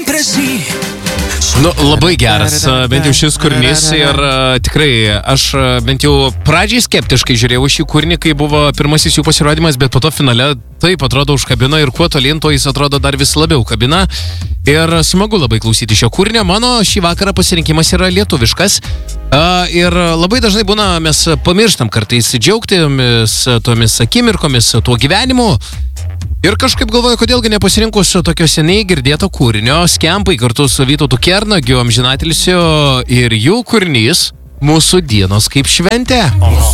Nu, labai geras, bent jau šis kūrinys ir tikrai aš bent jau pradžiai skeptiškai žiūrėjau šį kūrinį, kai buvo pirmasis jų pasirodymas, bet po to finale taip atrodo užkabino ir kuo tolyn, to jis atrodo dar vis labiau kabina ir smagu labai klausyti šio kūrinio. Mano šį vakarą pasirinkimas yra lietuviškas ir labai dažnai būna mes pamirštam kartais džiaugtis tomis akimirkomis, tuo gyvenimu. Ir kažkaip galvoju, kodėlgi nepasirinkus tokio seniai girdėto kūrinio, Skempai kartu su Vytautu Kernagiu amžinatilsiu ir jų kūrinys Mūsų dienos kaip šventė.